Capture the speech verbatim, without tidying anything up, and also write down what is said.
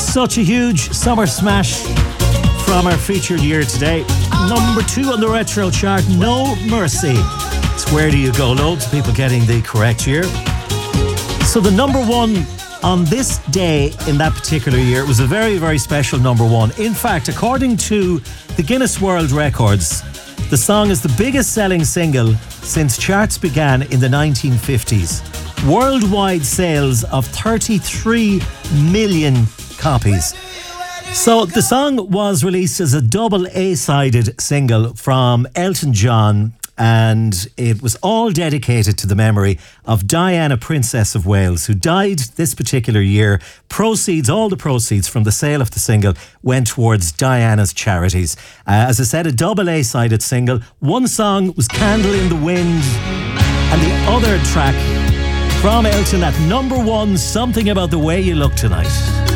Such a huge summer smash from our featured year today. Number two on the retro chart, No Mercy. It's Where Do You Go? Loads of people getting the correct year. So the number one on this day in that particular year, it was a very, very special number one. In fact, according to the Guinness World Records, the song is the biggest selling single since charts began in the nineteen fifties. Worldwide sales of thirty-three million copies. So the song was released as a double A-sided single from Elton John, and it was all dedicated to the memory of Diana, Princess of Wales, who died this particular year. Proceeds, all the proceeds from the sale of the single went towards Diana's charities. Uh, as I said, a double A-sided single. One song was Candle in the Wind, and the other track from Elton at number one, Something About the Way You Look Tonight.